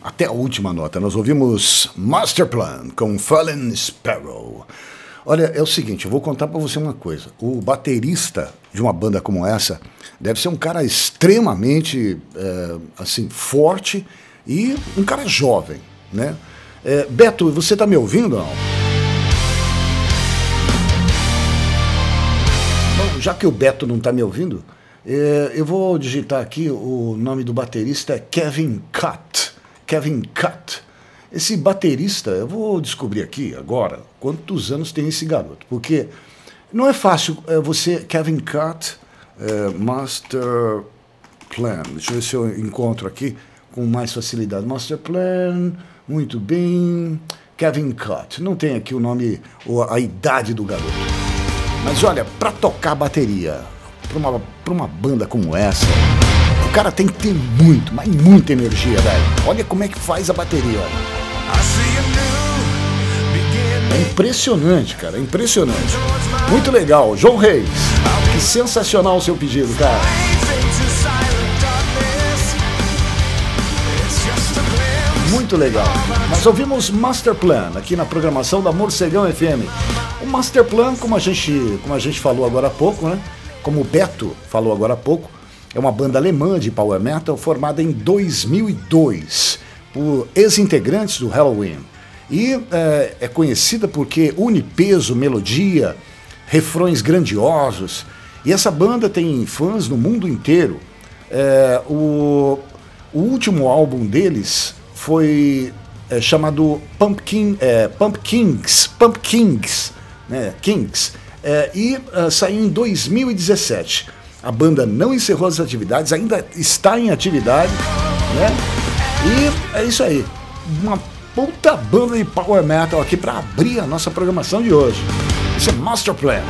até a última nota. Nós ouvimos Masterplan com Fallen Sparrow. Olha, é o seguinte, eu vou contar para você uma coisa. O baterista de uma banda como essa deve ser um cara extremamente assim, forte e um cara jovem, né? Beto, você tá me ouvindo ou não? Bom, já que o Beto não tá me ouvindo, eu vou digitar aqui, o nome do baterista é Kevin Cutt. Kevin Cutt. Esse baterista, eu vou descobrir aqui agora quantos anos tem esse garoto, porque não é fácil você, Kevin Cutt, Master Plan. Deixa eu ver se eu encontro aqui com mais facilidade. Master Plan, muito bem. Kevin Cutt. Não tem aqui o nome ou a idade do garoto. Mas olha, para tocar bateria, para uma banda como essa, o cara tem que ter muito, mas muita energia, velho. Olha como é que faz a bateria, olha. É impressionante, cara, é impressionante. Muito legal, João Reis. Que sensacional o seu pedido, cara. Muito legal. Nós ouvimos Masterplan aqui na programação da Morcegão FM. O Masterplan, como a gente falou agora há pouco, né? Como o Beto falou agora há pouco, é uma banda alemã de power metal formada em 2002 por ex-integrantes do Halloween. E é conhecida porque une peso, melodia, refrões grandiosos. E essa banda tem fãs no mundo inteiro. O último álbum deles foi chamado Pumpkins, né? Kings, e saiu em 2017. A banda não encerrou as atividades, ainda está em atividade, né? E é isso aí, uma puta banda de power metal aqui para abrir a nossa programação de hoje. Isso é Masterplan.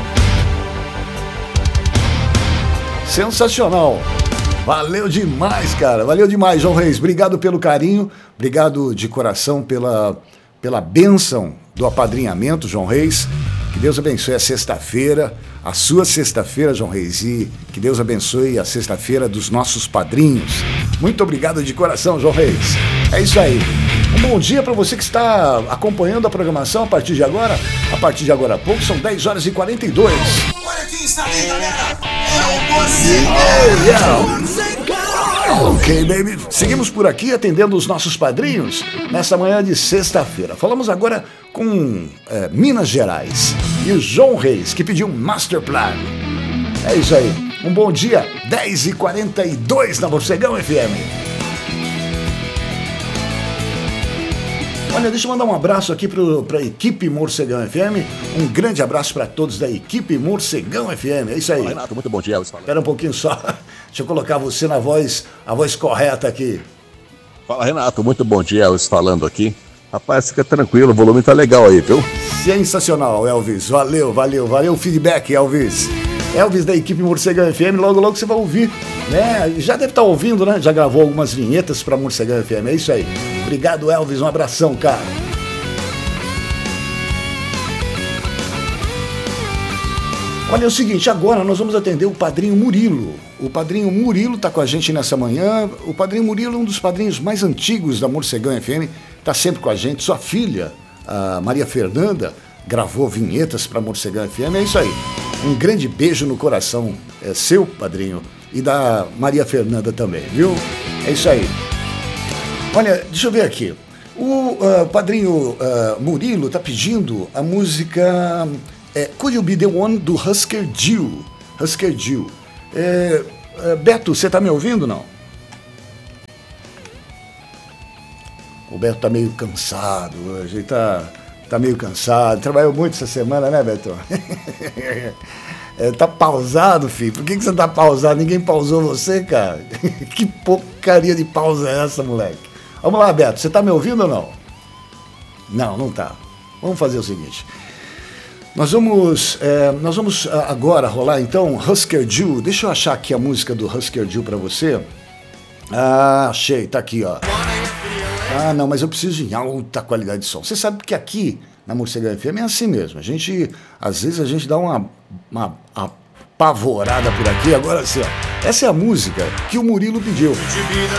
Sensacional. Valeu demais, cara. Valeu demais, João Reis. Obrigado pelo carinho, obrigado de coração pela bênção do apadrinhamento, João Reis. Que Deus abençoe a sexta-feira, a sua sexta-feira, João Reis, e que Deus abençoe a sexta-feira dos nossos padrinhos. Muito obrigado de coração, João Reis. É isso aí. Um bom dia para você que está acompanhando a programação a partir de agora. A partir de agora a pouco, são 10 horas e 42. Olha quem está aí, galera! É o Morcegão! Ok, baby. Seguimos por aqui atendendo os nossos padrinhos nessa manhã de sexta-feira. Falamos agora com Minas Gerais e o João Reis, que pediu um Masterplan. É isso aí. Um bom dia, 10h42 na Morcegão FM. Olha, deixa eu mandar um abraço aqui para a equipe Morcegão FM. Um grande abraço para todos da equipe Morcegão FM. É isso aí. Olá, Renato, muito bom dia. Espera um pouquinho só. Deixa eu colocar você na voz, a voz correta aqui. Fala, Renato, muito bom dia. Elvis falando aqui. Rapaz, fica tranquilo, o volume tá legal aí, viu? Sensacional, Elvis. Valeu o feedback, Elvis. Elvis da equipe Morcegão FM, logo você vai ouvir, né? Já deve estar ouvindo, né? Já gravou algumas vinhetas para Morcegão FM, é isso aí. Obrigado, Elvis, um abração, cara. Olha, é o seguinte, agora nós vamos atender o Padrinho Murilo. O Padrinho Murilo está com a gente nessa manhã. O Padrinho Murilo é um dos padrinhos mais antigos da Morcegão FM, está sempre com a gente. Sua filha, a Maria Fernanda, gravou vinhetas para Morcegão FM, é isso aí. Um grande beijo no coração, seu, padrinho, e da Maria Fernanda também, viu? É isso aí. Olha, deixa eu ver aqui. O padrinho Murilo está pedindo a música Could You Be The One, do Husker Du. Husker Du. Beto, você está me ouvindo, não? O Beto está meio cansado hoje, ele tá meio cansado, trabalhou muito essa semana, né, Beto? Tá pausado, filho. Por que você tá pausado? Ninguém pausou você, cara? Que porcaria de pausa é essa, moleque? Vamos lá, Beto, você tá me ouvindo ou não? Não tá. Vamos fazer o seguinte. Nós vamos agora rolar, então, Husker Du. Deixa eu achar aqui a música do Husker Du pra você. Ah, achei, tá aqui, ó. Ah, não, mas eu preciso de alta qualidade de som. Você sabe que aqui na Morcegão FM é assim mesmo. Às vezes a gente dá uma apavorada por aqui. Agora, assim, ó, essa é a música que o Murilo pediu.